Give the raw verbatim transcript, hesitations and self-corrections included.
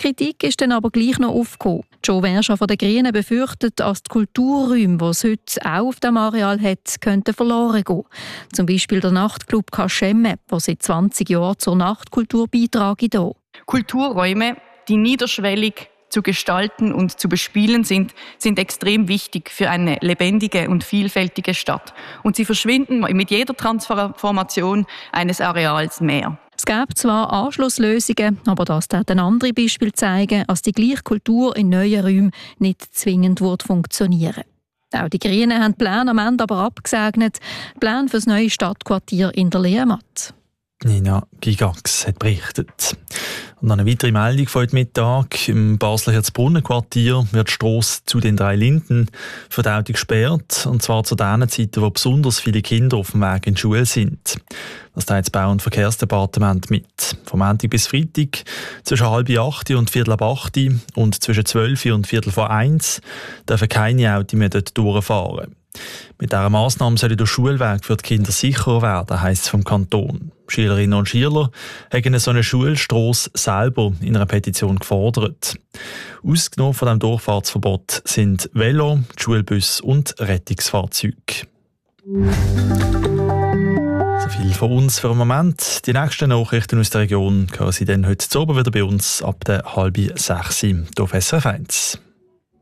Kritik ist dann aber gleich noch aufgekommen. Joe Verscha von den Grünen befürchtet, dass die Kulturräume, die es heute auch auf dem Areal hat, könnten verloren gehen. Zum Beispiel der Nachtclub Kaschemme, der seit zwanzig Jahren zur Nachtkultur beiträgt. Kulturräume, die niederschwellig zu gestalten und zu bespielen sind, sind extrem wichtig für eine lebendige und vielfältige Stadt. Und sie verschwinden mit jeder Transformation eines Areals mehr. Es gäbe zwar Anschlusslösungen, aber das ein andere Beispiel zeigen, dass die gleiche Kultur in neuen Räumen nicht zwingend funktionieren würde. Auch die Grünen haben die Pläne am Ende aber abgesegnet. Die Pläne für das neue Stadtquartier in der Lehrmatt. Nina Gigax hat berichtet. Und eine weitere Meldung von heute Mittag. Im Basler Herzbrunnen-Quartier wird die Strasse zu den drei Linden für die Autos gesperrt. Und zwar zu den Zeiten, wo besonders viele Kinder auf dem Weg in die Schule sind. Das teilt das Bau- und Verkehrsdepartement mit. Vom Montag bis Freitag zwischen halb acht und viertel ab acht und zwischen zwölf und viertel vor eins dürfen keine Autos mehr dort durchfahren. Mit dieser Massnahme soll der Schulweg für die Kinder sicherer werden, heisst es vom Kanton. Schülerinnen und Schüler haben so eine Schulstrasse selber in einer Petition gefordert. Ausgenommen von diesem Durchfahrtsverbot sind Velo, Schulbus und Rettungsfahrzeuge. So viel von uns für den Moment. Die nächsten Nachrichten aus der Region hören Sie dann heute Abend wieder bei uns ab der halb sechs auf S R F eins.